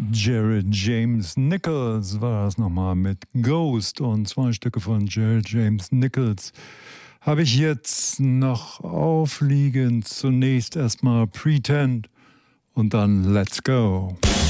Jared James Nichols war es nochmal mit Ghost, und 2 Stücke von Jared James Nichols habe ich jetzt noch aufliegen. Zunächst erstmal Pretend und dann Let's Go.